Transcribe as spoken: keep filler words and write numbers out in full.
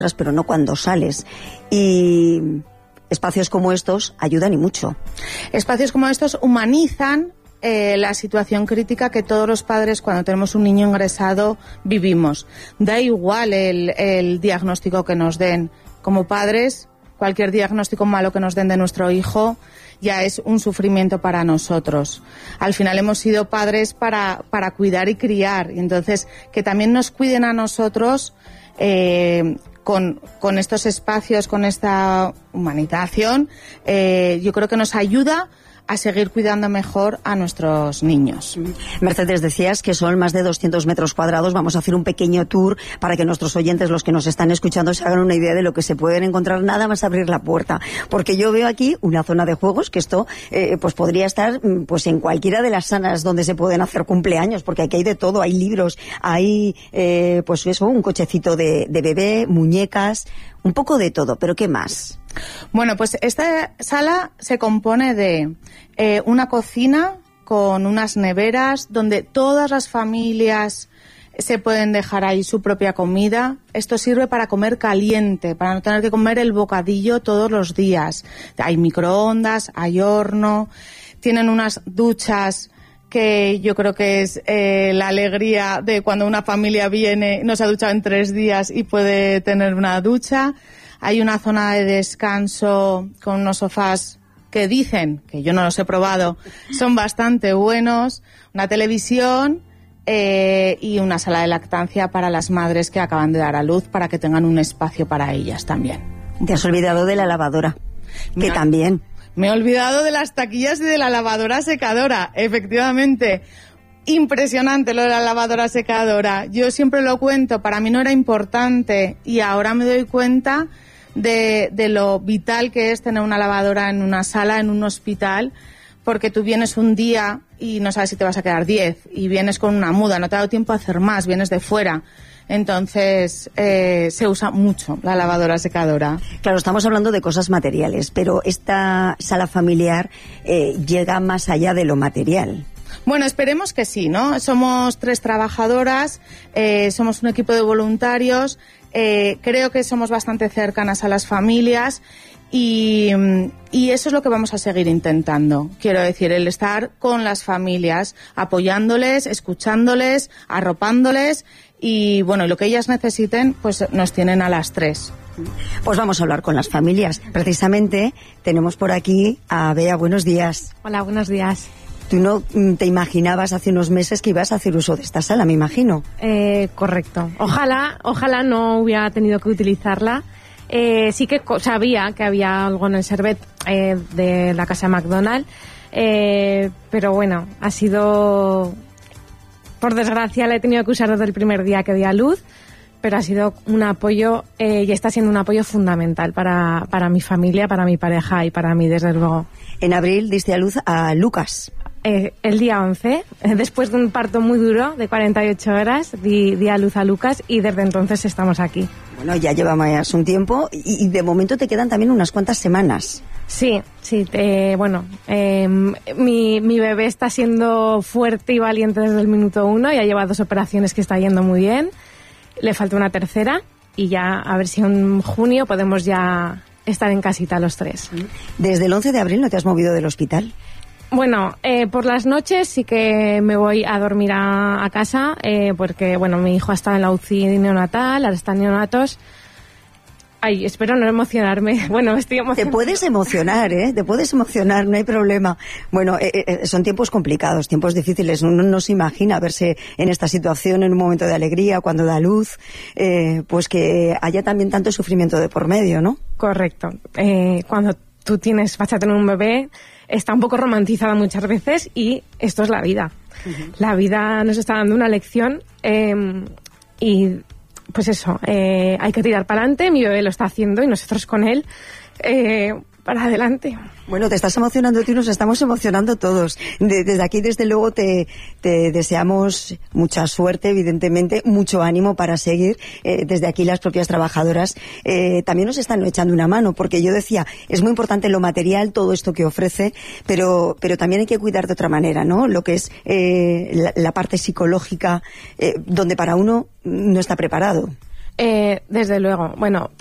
pero no cuando sales. Y espacios como estos ayudan y mucho. Espacios como estos humanizan eh, la situación crítica que todos los padres cuando tenemos un niño ingresado vivimos. Da igual el, el diagnóstico que nos den. Como padres, cualquier diagnóstico malo que nos den de nuestro hijo ya es un sufrimiento para nosotros. Al final hemos sido padres para, para cuidar y criar. Y entonces, que también nos cuiden a nosotros eh, con, con estos espacios, con esta humanización, eh, yo creo que nos ayuda a seguir cuidando mejor a nuestros niños. Mercedes, decías que son más de doscientos metros cuadrados. Vamos a hacer un pequeño tour para que nuestros oyentes, los que nos están escuchando, se hagan una idea de lo que se pueden encontrar nada más abrir la puerta. Porque yo veo aquí una zona de juegos que esto eh, pues podría estar pues en cualquiera de las salas donde se pueden hacer cumpleaños, porque aquí hay de todo, hay libros, hay eh, pues eso, un cochecito de, de bebé, muñecas, un poco de todo. ¿Pero qué más? Bueno, pues esta sala se compone de eh, una cocina con unas neveras donde todas las familias se pueden dejar ahí su propia comida. Esto sirve para comer caliente, para no tener que comer el bocadillo todos los días. Hay microondas, hay horno, tienen unas duchas que yo creo que es eh, la alegría de cuando una familia viene, no se ha duchado en tres días y puede tener una ducha. Hay una zona de descanso con unos sofás que dicen, que yo no los he probado, son bastante buenos, una televisión eh, y una sala de lactancia para las madres que acaban de dar a luz, para que tengan un espacio para ellas también. Te has olvidado de la lavadora, que no. también... Me he olvidado de las taquillas y de la lavadora secadora, efectivamente. Impresionante lo de la lavadora secadora. Yo siempre lo cuento, para mí no era importante y ahora me doy cuenta de, de lo vital que es tener una lavadora en una sala, en un hospital, porque tú vienes un día y no sabes si te vas a quedar diez y vienes con una muda, no te ha dado tiempo a hacer más, vienes de fuera. Entonces, eh, se usa mucho la lavadora secadora. Claro, estamos hablando de cosas materiales, pero esta sala familiar eh, llega más allá de lo material. Bueno, esperemos que sí, ¿no? Somos tres trabajadoras, eh, somos un equipo de voluntarios, eh, creo que somos bastante cercanas a las familias y, y eso es lo que vamos a seguir intentando. Quiero decir, el estar con las familias, apoyándoles, escuchándoles, arropándoles y, bueno, lo que ellas necesiten, pues nos tienen a las tres. Pues vamos a hablar con las familias. Precisamente tenemos por aquí a Bea. Buenos días. Hola, buenos días. Tú no te imaginabas hace unos meses que ibas a hacer uso de esta sala, me imagino. Eh, correcto. Ojalá, ojalá no hubiera tenido que utilizarla. Eh, sí que sabía que había algo en el Servet eh, de la casa McDonald, eh, pero bueno, ha sido... Por desgracia la he tenido que usar desde el primer día que di a luz, pero ha sido un apoyo eh, y está siendo un apoyo fundamental para, para mi familia, para mi pareja y para mí, desde luego. En abril diste a luz a Lucas. Eh, el día once, eh, después de un parto muy duro de cuarenta y ocho horas, di, di a luz a Lucas y desde entonces estamos aquí. Bueno, ya llevamos un tiempo y, y de momento te quedan también unas cuantas semanas. Sí, sí, eh, bueno, eh, mi, mi bebé está siendo fuerte y valiente desde el minuto uno, ya lleva dos operaciones que está yendo muy bien, le falta una tercera y ya a ver si en junio podemos ya estar en casita los tres. ¿Desde el once de abril no te has movido del hospital? Bueno, eh, por las noches sí que me voy a dormir a, a casa, eh, porque, bueno, mi hijo ha estado en la U C I neonatal, ahora está en neonatos. Ay, espero no emocionarme. Bueno, estoy emocionada. Te puedes emocionar, ¿eh? Te puedes emocionar, no hay problema. Bueno, eh, eh, son tiempos complicados, tiempos difíciles. Uno no se imagina verse en esta situación en un momento de alegría, cuando da luz, eh, pues que haya también tanto sufrimiento de por medio, ¿no? Correcto. Eh, cuando tú tienes, vas a tener un bebé, está un poco romantizada muchas veces y esto es la vida. Uh-huh. La vida nos está dando una lección eh, y... Pues eso, eh, hay que tirar para adelante, mi bebé lo está haciendo y nosotros con él eh, para adelante. Bueno, te estás emocionando tú y nos estamos emocionando todos. De, desde aquí, desde luego, te, te deseamos mucha suerte, evidentemente, mucho ánimo para seguir. Eh, desde aquí las propias trabajadoras eh, también nos están echando una mano, porque yo decía, es muy importante lo material, todo esto que ofrece, pero, pero también hay que cuidar de otra manera, ¿no? Lo que es eh, la, la parte psicológica, eh, donde para uno no está preparado. Eh, desde luego. Bueno,